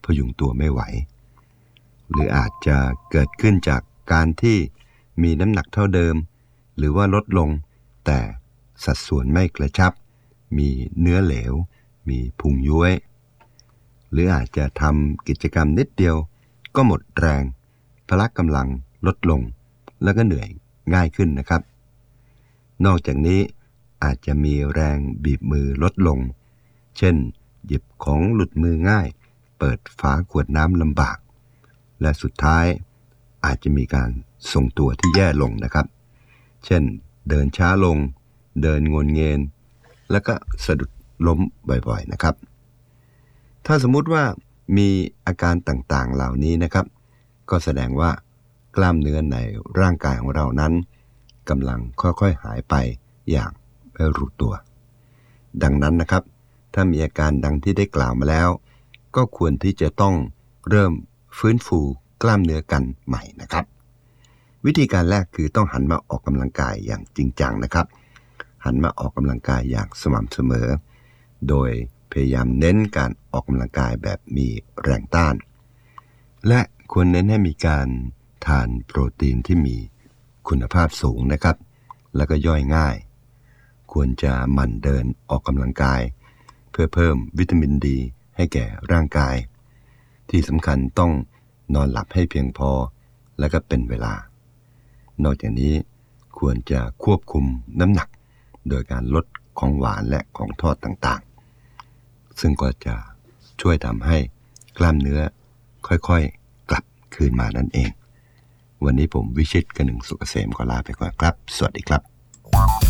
พยุงตัวไม่ไหวหรืออาจจะเกิดขึ้นจากการที่มีน้ำหนักเท่าเดิมหรือว่าลดลงแต่สัดส่วนไม่กระชับมีเนื้อเหลวมีพุงย้วยหรืออาจจะทำกิจกรรมนิดเดียวก็หมดแรงพละกำลังลดลงแล้วก็เหนื่อยง่ายขึ้นนะครับนอกจากนี้อาจจะมีแรงบีบมือลดลงเช่นหยิบของหลุดมือง่ายเปิดฝาขวดน้ำลำบากและสุดท้ายอาจจะมีการทรงตัวที่แย่ลงนะครับเช่นเดินช้าลงเดินงนเงนแล้วก็สะดุดล้มบ่อยๆนะครับถ้าสมมุติว่ามีอาการต่างๆเหล่านี้นะครับก็แสดงว่ากล้ามเนื้อในร่างกายของเรานั้นกำลังค่อยๆหายไปอย่างไม่รู้ตัวดังนั้นนะครับถ้ามีอาการดังที่ได้กล่าวมาแล้วก็ควรที่จะต้องเริ่มฟื้นฟูกล้ามเนื้อกันใหม่นะครับวิธีการแรกคือต้องหันมาออกกำลังกายอย่างจริงจังนะครับหันมาออกกำลังกายอย่างสม่ำเสมอโดยพยายามเน้นการออกกำลังกายแบบมีแรงต้านและควรเน้นให้มีการทานโปรตีนที่มีคุณภาพสูงนะครับแล้วก็ย่อยง่ายควรจะหมั่นเดินออกกำลังกายเพื่อเพิ่มวิตามินดีให้แก่ร่างกายที่สำคัญต้องนอนหลับให้เพียงพอและก็เป็นเวลานอกจากนี้ควรจะควบคุมน้ำหนักโดยการลดของหวานและของทอดต่างๆซึ่งก็จะช่วยทำให้กล้ามเนื้อค่อยๆกลับคืนมานั่นเองวันนี้ผมวิชิตกนึงสุกเกษมขอลาไปก่อนครับสวัสดีครับ